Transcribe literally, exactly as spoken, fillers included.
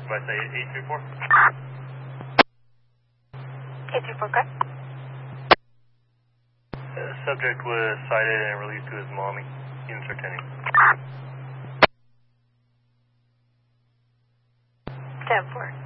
By say eight three four? eight three four, good. Uh, subject was cited and released to his mommy. Units are attending. ten four.